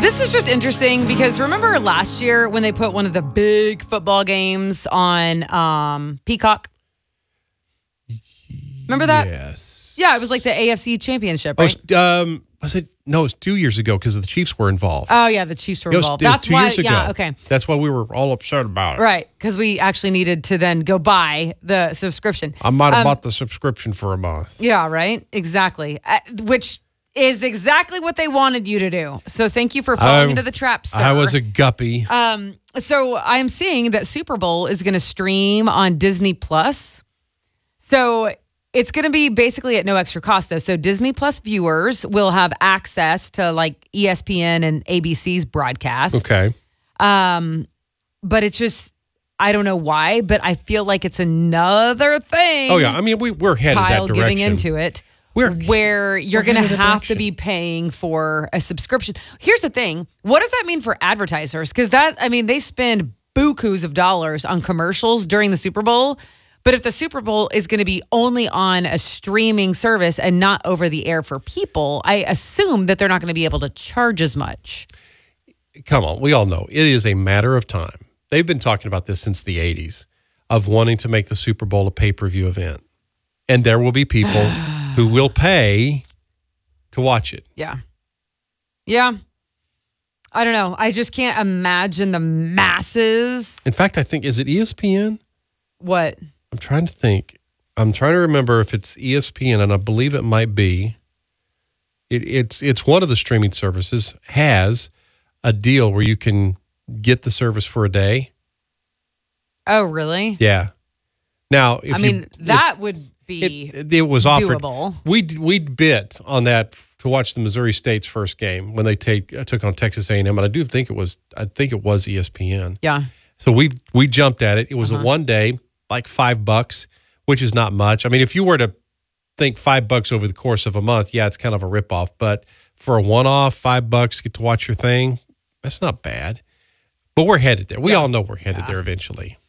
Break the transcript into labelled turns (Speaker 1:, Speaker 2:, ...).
Speaker 1: This is just interesting because remember last year when they put one of the big football games on Peacock? Remember that?
Speaker 2: Yes.
Speaker 1: Yeah, it was like the AFC Championship, right?
Speaker 2: Was it? No, it was 2 years ago because the Chiefs were involved.
Speaker 1: Oh, yeah, the Chiefs were involved.
Speaker 2: It was
Speaker 1: That's
Speaker 2: 2
Speaker 1: why,
Speaker 2: years ago.
Speaker 1: yeah, okay.
Speaker 2: That's why we were all upset about it.
Speaker 1: Right, because we actually needed to then go buy the subscription.
Speaker 2: I might have bought the subscription for a month.
Speaker 1: Yeah, right? Exactly. Which is exactly what they wanted you to do. So thank you for falling into the trap, sir.
Speaker 2: I was a guppy.
Speaker 1: So I'm seeing that Super Bowl is going to stream on Disney Plus. So it's going to be basically at no extra cost, though. So Disney Plus viewers will have access to like ESPN and ABC's broadcast.
Speaker 2: Okay.
Speaker 1: But it's just, I don't know why, but I feel like it's another thing.
Speaker 2: Oh, yeah. I mean, we're headed that
Speaker 1: Kyle
Speaker 2: direction.
Speaker 1: giving into it. Where you're going to have to be paying for a subscription. Here's the thing. What does that mean for advertisers? Because they spend bukus of dollars on commercials during the Super Bowl. But if the Super Bowl is going to be only on a streaming service and not over the air for people, I assume that they're not going to be able to charge as much.
Speaker 2: Come on. We all know it is a matter of time. They've been talking about this since the 80s of wanting to make the Super Bowl a pay-per-view event. And there will be people who will pay to watch it.
Speaker 1: Yeah. Yeah. I don't know. I just can't imagine the masses.
Speaker 2: In fact, I think, is it ESPN?
Speaker 1: What?
Speaker 2: I'm trying to think. I'm trying to remember if it's ESPN, and I believe it might be. It's one of the streaming services has a deal where you can get the service for a day.
Speaker 1: Oh, really?
Speaker 2: Yeah. Now,
Speaker 1: that would be
Speaker 2: it was offered.
Speaker 1: Doable.
Speaker 2: We'd bid on that to watch the Missouri State's first game when they took on Texas A&M, and I think it was ESPN.
Speaker 1: Yeah.
Speaker 2: So we jumped at it. It was a 1 day, like $5, which is not much. I mean, if you were to think $5 over the course of a month, yeah, it's kind of a ripoff. But for a one-off, $5, get to watch your thing, that's not bad. But we're headed there. We all know we're headed there eventually.